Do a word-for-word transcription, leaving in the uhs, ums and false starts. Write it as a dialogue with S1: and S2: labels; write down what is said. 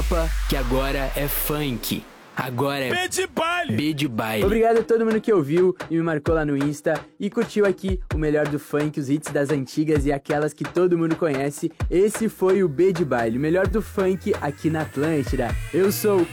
S1: tropa, que agora é funk. Agora é
S2: B de baile.
S1: B de baile.
S3: Obrigado a todo mundo que ouviu e me marcou lá no Insta e curtiu aqui o melhor do funk, os hits das antigas e aquelas que todo mundo conhece. Esse foi o B de baile, o melhor do funk aqui na Atlântida. Eu sou o